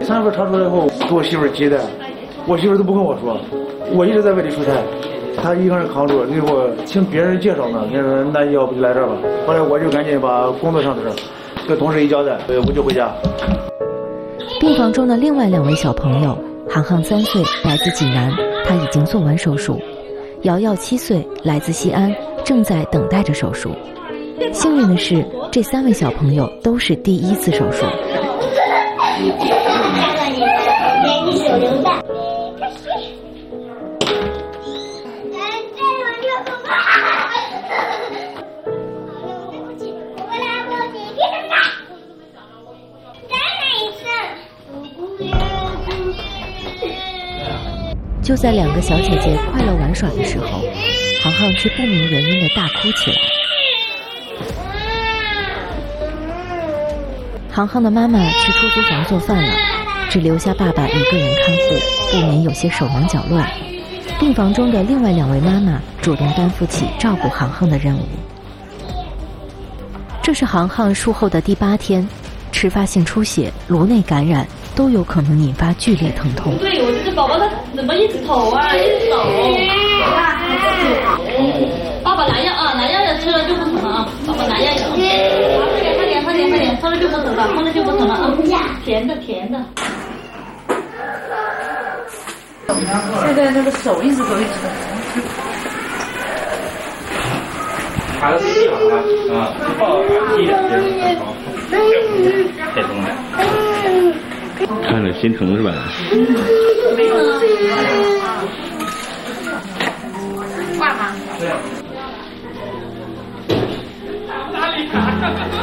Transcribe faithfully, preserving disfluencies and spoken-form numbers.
产妇查出来以后，给我媳妇急的，我媳妇都不跟我说，我一直在外地出差，她一个人扛住，最后请别人介绍呢，人说那要不就来这儿吧。后来我就赶紧把工作上的事跟同事一交代，我就回家。 病房中的另外两位小朋友，航航三岁，来自济南，他已经做完手术；瑶瑶七岁，来自西安，正在等待着手术。幸运的是，这三位小朋友都是第一次手术。就在两个小姐姐快乐玩耍的时候，航航却不明原因的大哭起来。航航的妈妈去出租房做饭了，只留下爸爸一个人看护，不免有些手忙脚乱。病房中的另外两位妈妈主动担负起照顾航航的任务。这是航航术后的第八天，迟发性出血、颅内感染都有可能引发剧烈疼痛。 对，我这个宝宝他怎么一直头啊，一直抖？爸爸蓝药啊，蓝药要吃了就不疼了啊，爸爸蓝药有。快点快点快点快点，喝了就不疼了，喝了就不疼了啊，甜的甜的。 现在那个手一直都一直抖。 还是细了啊，啊，抱细一点，太疼了。看着心疼是吧？ 挂吗？ 对。哪里卡？